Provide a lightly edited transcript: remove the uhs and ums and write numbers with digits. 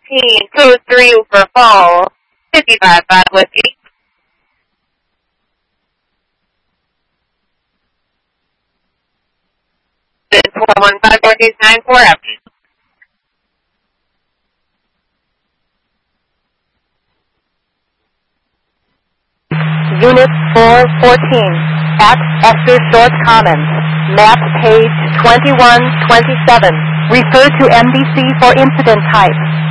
1923 for fall, 55 Whiskey. Then 415 Northeast 94 after. Unit 414, at Esther Short Commons, map page 2127. Refer to NBC for incident type.